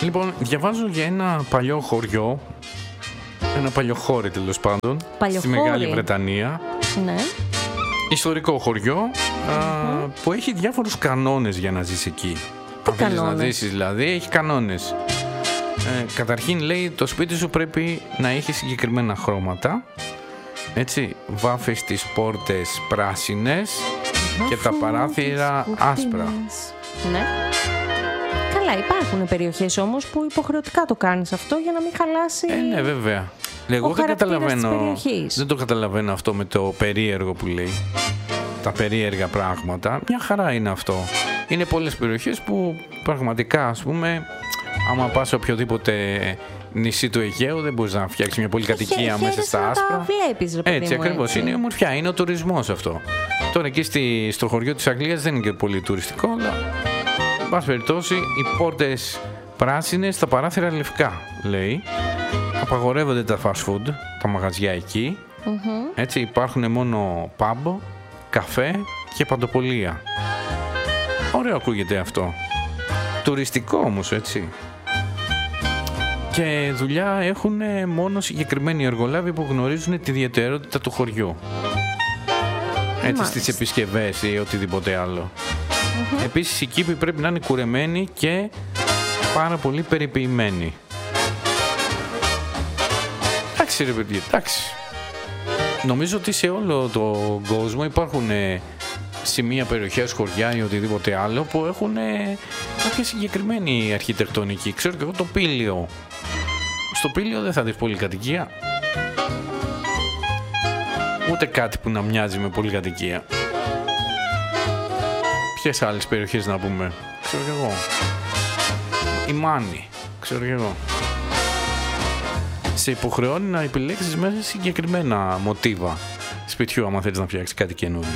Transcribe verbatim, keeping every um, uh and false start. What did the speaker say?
Λοιπόν, διαβάζω για ένα παλιό χωριό, ένα παλιό χώρι τέλος πάντων, στη Μεγάλη Βρετανία. Ναι. Ιστορικό χωριό, mm-hmm. α, που έχει διάφορους κανόνες για να ζεις εκεί. Τι κανόνες? Να ζήσεις δηλαδή, έχει κανόνες. Ε, καταρχήν λέει το σπίτι σου πρέπει να έχει συγκεκριμένα χρώματα. Έτσι, βάφεις τις πόρτες πράσινες και τα παράθυρα άσπρα. Ναι. Καλά, υπάρχουν περιοχές όμως που υποχρεωτικά το κάνεις αυτό για να μην χαλάσει. Ε, ναι, βέβαια. Εγώ δεν καταλαβαίνω, δεν το καταλαβαίνω αυτό με το περίεργο που λέει. Τα περίεργα πράγματα. Μια χαρά είναι αυτό. Είναι πολλές περιοχές που πραγματικά, ας πούμε, άμα πας σε οποιοδήποτε νησί του Αιγαίου, δεν μπορείς να φτιάξεις μια πολυκατοικία μέσα στα άσπρα. Τα βλέπεις, ρε παιδί μου, έτσι, ακριβώς. έτσι. Είναι η ομορφιά, είναι ο τουρισμός αυτό. Τώρα εκεί στη, στο χωριό της Αγγλίας δεν είναι και πολύ τουριστικό, αλλά εν πάση περιπτώσει οι πόρτες πράσινες, τα παράθυρα λευκά, λέει. Απαγορεύονται τα fast food, τα μαγαζιά εκεί. Mm-hmm. Έτσι, υπάρχουν μόνο pub, καφέ και παντοπολία. Ωραίο ακούγεται αυτό. Τουριστικό όμως, έτσι. Και δουλειά έχουν μόνο συγκεκριμένοι εργολάβοι που γνωρίζουν τη ιδιαιτερότητα του χωριού. Έτσι, μάλιστα, στις επισκευές ή οτιδήποτε άλλο. Mm-hmm. Επίσης οι κήποι πρέπει να είναι κουρεμένοι και πάρα πολύ περιποιημένοι. Εντάξει ρε παιδί, εντάξει. Νομίζω ότι σε όλο τον κόσμο υπάρχουν σημεία, περιοχές, χωριά ή οτιδήποτε άλλο που έχουν κάποια συγκεκριμένη αρχιτεκτονική. Ξέρω και εγώ το Πήλιο. Στο Πήλιο δεν θα δεις πολυκατοικία. Ούτε κάτι που να μοιάζει με πολυκατοικία. Ποιες άλλες περιοχές να πούμε? Ξέρω και εγώ. Η Μάνη. Ξέρω και εγώ. Σε υποχρεώνει να επιλέξεις μέσα συγκεκριμένα μοτίβα σπιτιού άμα θέλεις να φτιάξεις κάτι καινούριο.